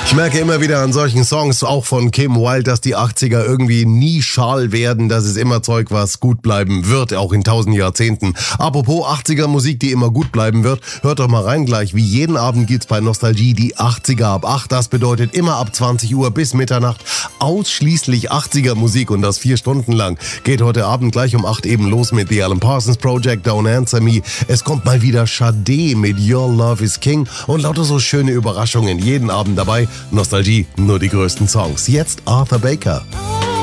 Ich merke immer wieder an solchen Songs, auch von Kim Wilde, dass die 80er irgendwie nie schal werden. Das ist immer Zeug, was gut bleiben wird, auch in 1000 Jahrzehnten. Apropos 80er Musik, die immer gut bleiben wird, hört doch mal rein gleich. Wie jeden Abend gibt's bei Nostalgie die 80er ab 8. Das bedeutet immer ab 20 Uhr bis Mitternacht ausschließlich 80er Musik und das 4 Stunden lang. Geht heute Abend gleich um 8 eben los mit The Alan Parsons Project, Don't Answer Me. Es kommt mal wieder Sade mit Your Love is King und lauter so schöne Überraschungen jeden Abend dabei. Nostalgie, nur die größten Songs. Jetzt Arthur Baker.